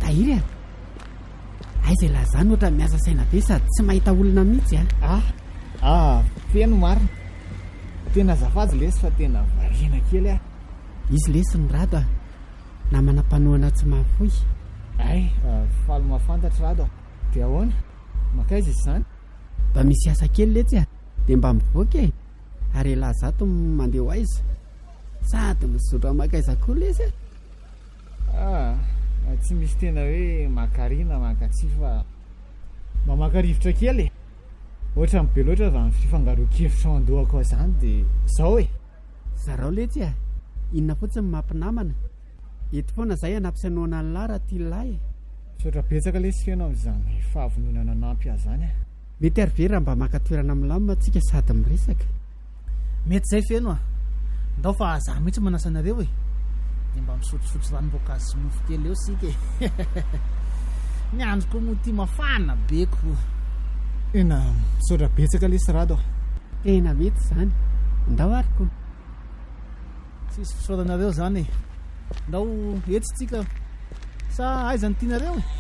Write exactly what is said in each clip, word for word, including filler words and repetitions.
tahiry a ay zay lazany ohatra miasa saina be sady tsy mahita olona mihitsy a ah ah feno marina tena zafady lesy fa tena variana kely a izy lesy ny rado a na manam-panoana tsy mahafoy ay falo mahafantatra rado a dia ahoana makaiza izy zany mba misy asa kely letsy a dia mba mivoaka e ary lahy zato mandeha ho aiza sady mizotra makaiza koa lesy a ah tsy misy tena hoe makarina makatsy fa mba makarivotra kely e ohatra mibe loatra raha ny fifangaroan-kevitra mandohako ao zany dia zao e zarao letsy a inona fotsiny mampinamana eto foana zay anampisanoana ny lahy raha tia lahy e sotra betsaka lesy feno amin'izany fahavononana nampy azy zany a mety ary ve raha mba makatoerana milamina atsika sady miresaka mety zay feno a ndao fa za mihitsy manasanareo e dia mba misotrosotro ranom-boankazo sy mofo kely eo sika e ny androko mo tia mafana beko ena misaotra betsaka lesy rado a tena mety zany ndao ariko tsisy fisaoranareo zany e ndao etsitsika sa aiza ny tianareo e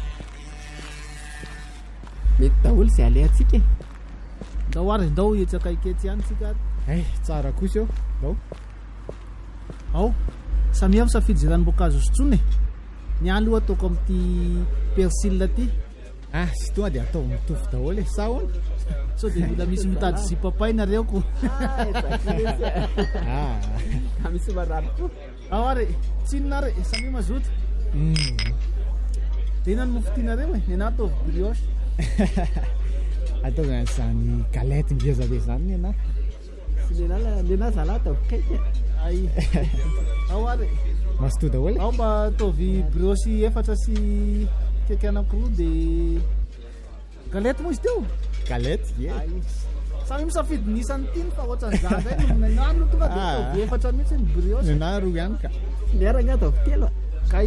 mety daholo izay alehantsika e ndao ary ndao etsakaiketsy ihany tsika ary ay tsara kosa eo ndao ao samihafa safidy zay ranom-boankazo sotsony e ny aloha ataoko amin'ity persile ty ah sy tonga dia atao mitovy daholo e sa hoana so dia mila misy mitady zipapay nareo ko ah misy marary ko ao ary tsinona ary samy mazoto dia ina ny mofo tianareo e nena ataovy brioche ataovy zany galety ngeza be zany nena sy lenala nena zalata kaiky ay ao ary masoto daholo ao mba ataovy brioche efatra sy keky anankiroa dia galety moa izy teo galety e ay samy misafidy nisany tiny fa ohatran'izany zay nenano tonga dia ataovy efatra mihitsy ny brioche nena roa ihany ka miaragna ataovy telo kay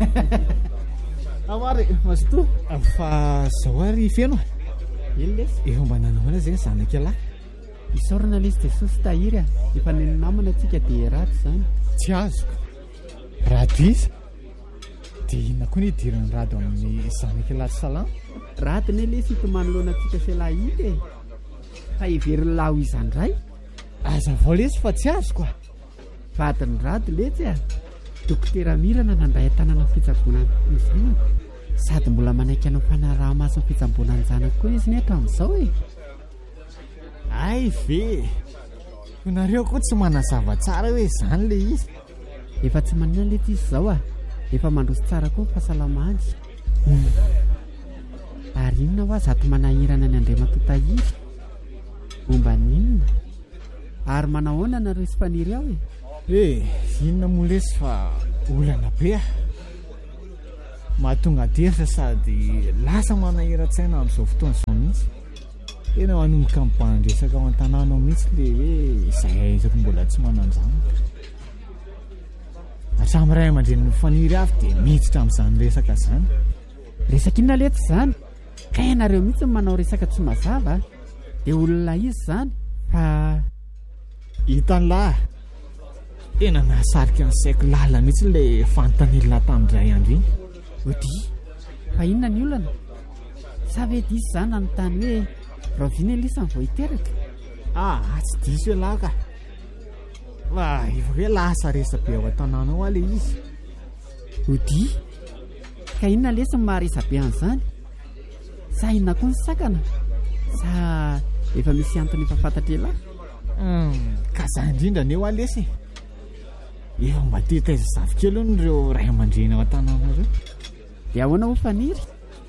ao ary mazoto fa zao ary feno iny lesy efa mba nanahoana zay zanaka lahy isaorana lesy dia sosy tahiry a efa nenonamana atsika dia raty zany tsy azoko rado iza dia inona koa ny hidirany rado amin'ny zanaka lahy salama raty ne lesy hitomanoloana atsika fialahy hity e fa hiverin'ny lahy ho izany ray aza vao lesy fa tsy azoko a vadiny rado letsy a dokotera mirana nandray tanana fitsaboana ny zanako sady mbola manaiky anao fanaraha-maso ny fitsaboana ny zanako koa izy ny eto amin'izao e ay ve nareo koa tsy manazava tsara hoe zany le izy efa tsy manina lety izy zao a efa mandroso tsara koa ny fahasalamany ary inona ho azy ato manahirana ny andriamatotahiry momba ninona ary manahoana nareo sy faniry aho e e inona moa lesy fa olana be a mahatonga deritra sady lasa manahira-tsaina amin'izao fotoana izao mihitsy tena manomboka mibandresaka ao an-tanànao mihitsy le hoe izay aizako mbola tsy manandrano hatramin'ny ray aman-dreniny faniry avy dia miditra amin'izany resaka zany resaka inona lety zany ka ianareo mihitsy ny manao resaka tsy mazava dia olona izy zany fa hitany lahy tena nahasarika ny saiko lala mihitsy ilay fanotan'olona tamin'ndray andro iny ody fa inona ny olana sa ve disy zany anontany hoe ravina elisany vao hiteraka ah tsy diso hoe lahy ka fa efa hoe lasa resa be ao an-tanànao a le izy ody ka inona lesy ny maharesa be an'izany sa inona koa ny sakana sa efa misy antony efa fantatra lahy ka za indrindra ny eo alesy efa mba tetaiza zavikely o nyreo ray aman-dreny ao an-tanànareo dia ahoana ho faniry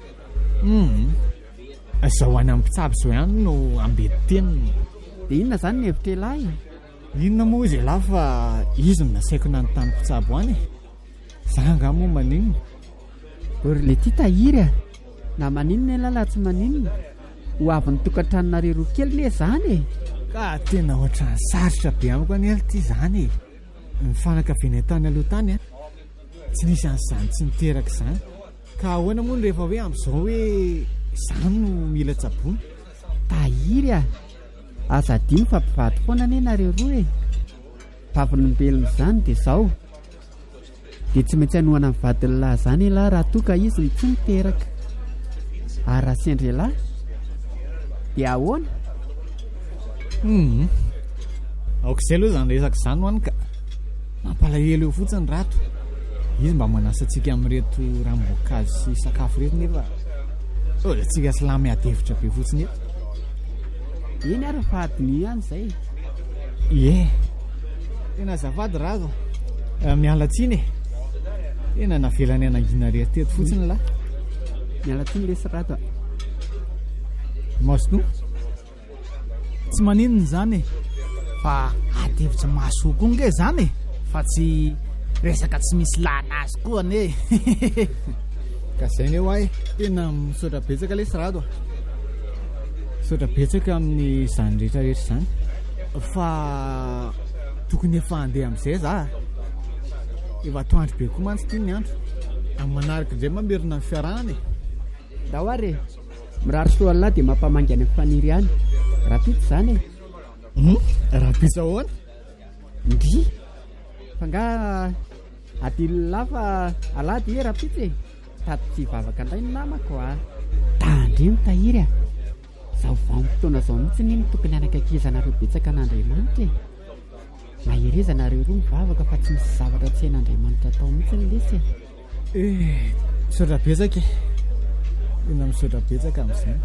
zao any amin'ny mpitsabo zao ihany no ambety teniny dia inona zany ny hevitra lahy inona moa izy lahy fa izy no nasaiko nanontany mpitsabo any e za nga moa maninona ory le ty tahiry a na maninona e lalahy tsy maninona ho avy ny tokantranonareo roa kely le zany e ka tena ohatrany sarotra be amiko any ely ty zany e mifanakaviana tany aloha tany a tsy nisy an'izany tsy niteraka izany ka ahoana moa no rehefa hoe amin'izao hoe izany no mila tsaboana tahiry a azadiny fa mpivady foana ane nareo roa e vaviny mbelona izany dia izao dia tsy maintsy hanoana ny vadin'lahy zany lahy raha toka izy tsy miteraka ary raha sendry lahy dia ahoana um aok'izay aloha zany resaka izany hoany ka mampalahelo eo fotsiny rato izy mba manasa antsika amin'reto ranom-boankazo sy sakafo reto nefa ozatsika silamy adevitra be fotsiny eto eny ary fa adiny ihany izay ie tena azafady razo mialatsiny e tena navelany anangina rery teto fotsiny lahy mialatsiny lesy rato a masino tsy maninony zany e fa adevitra mahasokonge zany e fa tsy resaka tsy misy lana azy koa ane ka zay ny eo ahy tena misaotra betsaka lesy rato a misaotra betsaka amin'ny zany rehetrarehetra zany fa tokony efa andeha amin'izay za efa atoandro be koa mantsy ty ny andro amin'ny manaraka indray mamerina ny fiaranana e da ho ary mirary soalahy dia mampamangy any amin'ny faniry any raha pitsy zany e raha pitsy ahoana ndry fa nga adilolahy fa alady e raha pitsy e tady tsy hivavaka indray ny namako a tandre mitahiry a zaho vanim-potoana zao mihitsy ny mitokony anakakizanareo betsaka an'Andriamanitra e maherezanareo roa mivavaka fa tsy misy zavatra tsy hain'Andriamanitra atao mihitsy ny lesy e misaotra betsaka e tena misaotra betsaka amin'izay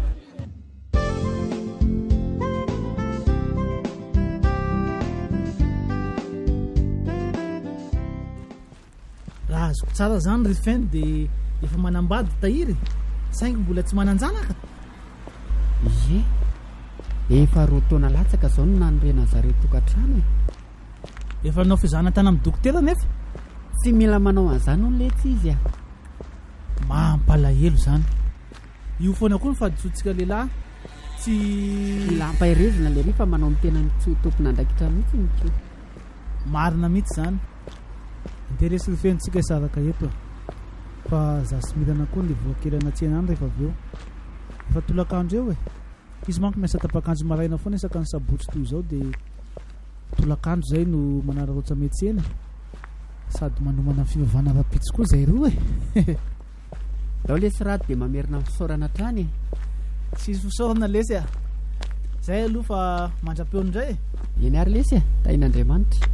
raha azoko tsara zany refin dia efa manambady tahiry saingy mbola tsy mananjanaka ie efa roa taona latsaka zao no nanorena zareo tokantrano e efa nao fizanantany amin'ny dokotera nefa tsy mila manao an'izany no letsy izy a mampalahelo zany io foana koa ny fahadisoantsika lehilahy tsy lampahirezina le ry fa manao ny tena tsy tompona andraikitra mihitsy niko marina mihitsy zany interesy rifentsika isaraka eto fa za sy milana koa ny voakelana tsenany rehefa avy eo efa tolakandro eo e izy manko miasa tapakanjo maraina foana isaka ny sabotsy toy izao dia tolakandro zay no manararotsa metsena sady manomana ny fivavana rapitsy koa zay roa e dao lesy rato dia mamerina fisaorana trany e tsisy fisaorana lesy a zay aloha fa mandra-peony indray e eny ary lesy a tain'Andriamanitra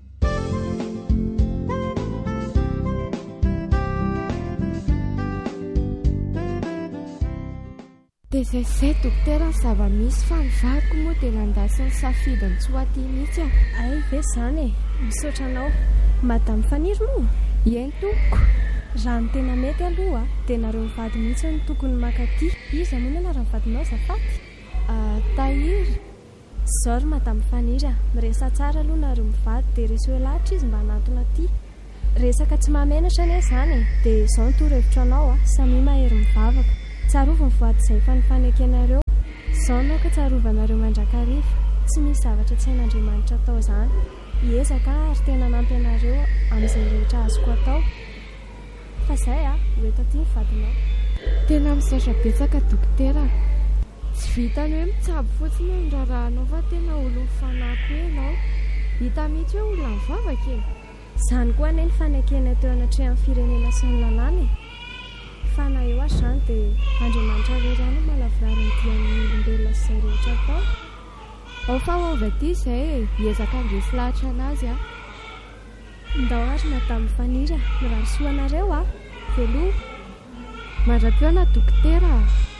dia zay zay dokotera ny zava-misy fa nivadiko moa dia nandasiny safidiny tsy hoaty mihitsy a ay ve zany e misaotra anao madamy faniry moa eny tompoko raha ny tena mety aloha dia nareo mivady mihitsy ny tokony makaty izy amoana na raha mivadinao zafaty tahiry zao ry madamy faniry a miresa tsara aloha nareo mivady dia reseo lahatra izy mba hanantona aty resaka tsy mahamenatra ane zany e dia izao ny toro-hevitra anao a samy mahery mivavaka tsarovany voady izay fa nifanekenareo izao anao ka tsarovana-nareo mandrakariva tsy misy zavatra tsy hain'Andriamanitra atao zany hiezaka ary tena nampy anareo amin'izay rehetra azoko atao fa izay a hoeto aty nyvadinao tena misaotra betsaka dokotera tsy vitany hoe mitsabo fotsiny ny rarahanao fa tena olo mifanako enao hita mihitsy hoe olona mivavaka e izany koa ane ny fanekena teo anatrehan'ny firenena sy ny lalàna e fa na eo azy zany dia Andriamanitra rery any malavirary ny dian'ny olombelona sy izay rehetra atao ao fa oava aty izay e hiezaka andresy lahatra anazy a ndao ary madamy faniry a mirary soanareo a veloha mandra-peona dokotera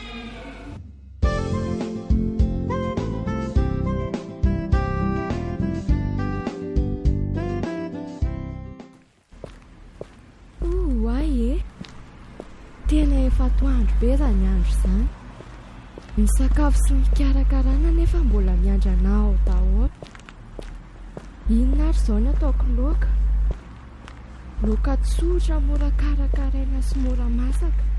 o ay e tena efa toandro be za ny andro izany ny sakafo sy ny karakarana nefa mbola miandranao daholo inona ary izao ny ataoko loaka loaka tsotra mora karakaraina sy mora masaka